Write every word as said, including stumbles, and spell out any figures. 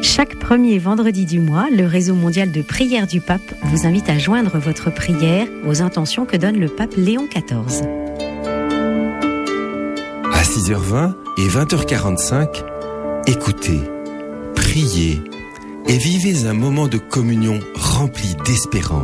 Chaque premier vendredi du mois, le réseau mondial de prière du pape vous invite à joindre votre prière aux intentions que donne le pape Léon quatorze. À six heures vingt et vingt heures quarante-cinq, écoutez, priez et vivez un moment de communion rempli d'espérance.